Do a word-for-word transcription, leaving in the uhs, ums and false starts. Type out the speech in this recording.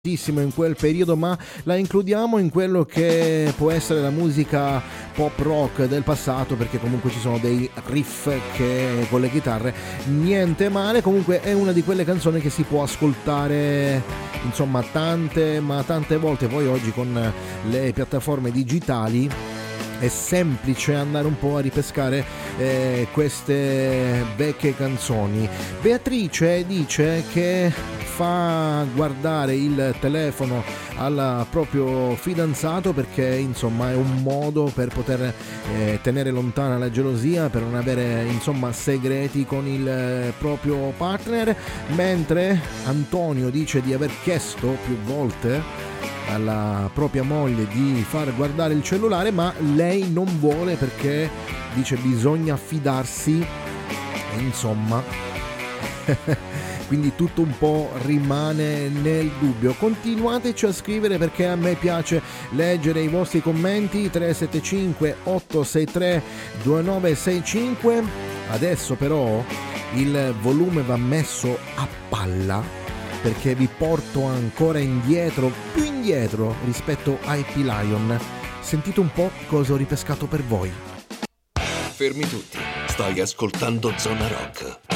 in quel periodo, ma la includiamo in quello che può essere la musica pop rock del passato, perché comunque ci sono dei riff che con le chitarre niente male. Comunque è una di quelle canzoni che si può ascoltare insomma tante ma tante volte. Poi oggi con le piattaforme digitali è semplice andare un po' a ripescare eh, queste vecchie canzoni. Beatrice dice che fa guardare il telefono al proprio fidanzato perché insomma è un modo per poter eh, tenere lontana la gelosia, per non avere insomma segreti con il proprio partner, mentre Antonio dice di aver chiesto più volte alla propria moglie di far guardare il cellulare, ma lei non vuole perché dice bisogna fidarsi e insomma quindi tutto un po' rimane nel dubbio. Continuateci a scrivere perché a me piace leggere i vostri commenti. Tre sette cinque otto sei tre due nove sei cinque. Adesso però il volume va messo a palla perché vi porto ancora indietro, più indietro rispetto ai P-Lion. Sentite un po' cosa ho ripescato per voi. Fermi tutti, stai ascoltando Zona Rock.